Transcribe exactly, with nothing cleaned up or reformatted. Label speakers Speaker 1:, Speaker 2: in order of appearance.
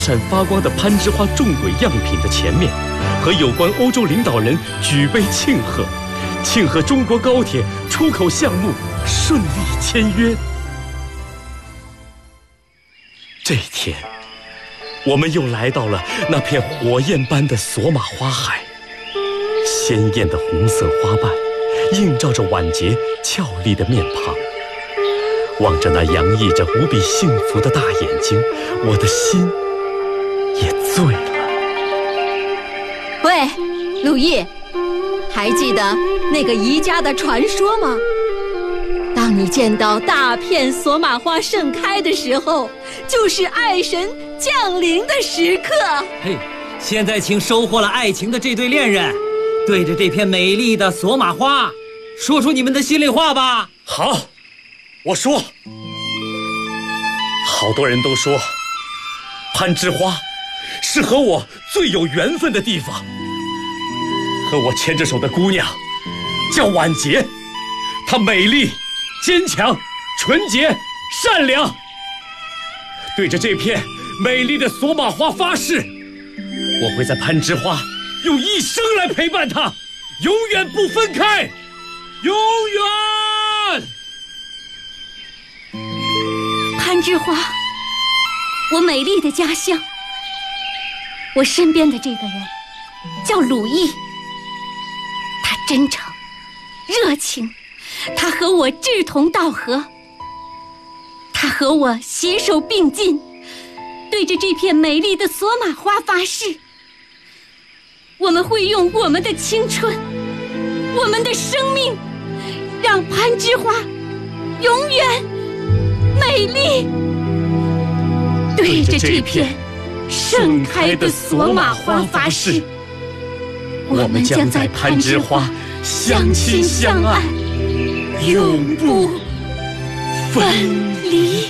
Speaker 1: 闪发光的攀枝花重轨样品的前面，和有关欧洲领导人举杯庆贺，庆贺中国高铁出口项目顺利签约。这天，我们又来到了那片火焰般的索马花海，鲜艳的红色花瓣映照着婉洁俏丽的面庞。望着那洋溢着无比幸福的大眼睛，我的心也醉了。
Speaker 2: 喂，鲁豫，还记得那个宜家的传说吗？当你见到大片索马花盛开的时候，就是爱神降临的时刻。
Speaker 3: 嘿，现在请收获了爱情的这对恋人，对着这片美丽的索马花，说出你们的心里话吧。
Speaker 1: 好，我说。好多人都说，攀枝花是和我最有缘分的地方。和我牵着手的姑娘叫婉洁，她美丽、坚强、纯洁、善良。对着这片美丽的索马花发誓，我会在攀枝花用一生来陪伴她，永远不分开，永远。
Speaker 2: 攀枝花，我美丽的家乡。我身边的这个人叫鲁豫，他真诚、热情，他和我志同道合，他和我携手并进，对着这片美丽的索马花发誓，我们会用我们的青春，我们的生命，让攀枝花永远美丽。对着这片盛开的索马花发誓，我们将在攀枝花相亲相爱，永不分离。